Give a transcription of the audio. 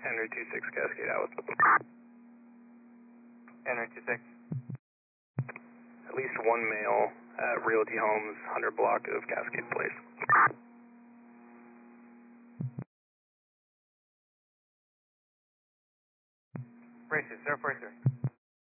Henry 26 Cascade out. Henry 26. At least one male at Realty Homes, 100 block of Cascade Place. Braces, 043.